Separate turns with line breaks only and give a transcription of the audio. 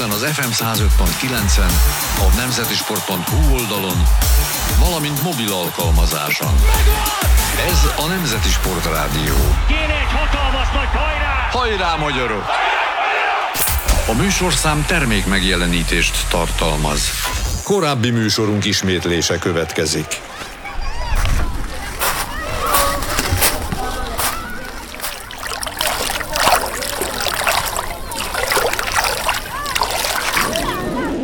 interneten az FM 105.9-en, a nemzetisport.hu oldalon, valamint mobil alkalmazáson. Ez a Nemzeti Sport Rádió.
Kéne egy hatalmas nagy hajrá!
Hajrá, magyarok! A műsorszám termék megjelenítést tartalmaz.
Korábbi műsorunk ismétlése következik.